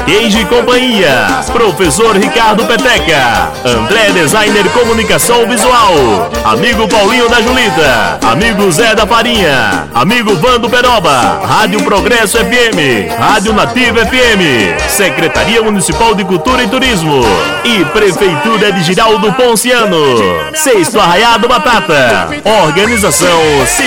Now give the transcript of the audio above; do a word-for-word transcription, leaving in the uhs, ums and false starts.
Eiji Companhia, Professor Ricardo Peteca, André Designer Comunicação Visual, amigo Paulinho da Julita, amigo Zé da Farinha, amigo Vando Peroba, Rádio Progresso F M, Rádio Nativa F M, Secretaria Municipal de Cultura e Turismo e Prefeitura de Giraldo Ponciano. Sexto Arraiado Batata. Organização